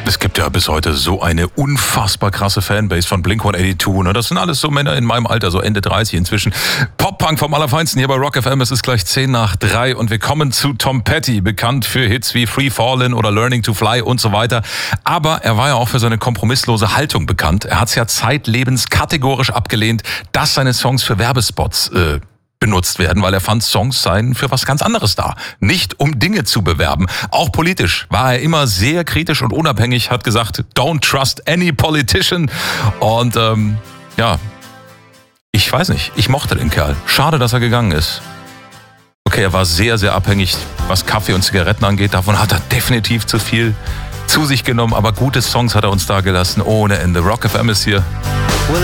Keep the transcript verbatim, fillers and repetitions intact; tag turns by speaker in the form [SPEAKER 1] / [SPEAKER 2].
[SPEAKER 1] Es gibt ja bis heute so eine unfassbar krasse Fanbase von Blink hundertzweiundachtzig. Ne? Das sind alles so Männer in meinem Alter, so Ende dreißig inzwischen. Pop-Punk vom Allerfeinsten hier bei Rock F M. Es ist gleich zehn nach drei und wir kommen zu Tom Petty, bekannt für Hits wie Free Fallin' oder Learning to Fly und so weiter. Aber er war ja auch für seine kompromisslose Haltung bekannt. Er hat es ja zeitlebens kategorisch abgelehnt, dass seine Songs für Werbespots äh, benutzt werden, weil er fand, Songs seien für was ganz anderes da. Nicht um Dinge zu bewerben. Auch politisch war er immer sehr kritisch und unabhängig, hat gesagt, don't trust any politician. Und ähm, ja, ich weiß nicht, ich mochte den Kerl. Schade, dass er gegangen ist. Okay, er war sehr, sehr abhängig, was Kaffee und Zigaretten angeht. Davon hat er definitiv zu viel zu sich genommen. Aber gute Songs hat er uns da gelassen, ohne Ende. Rock F M ist hier.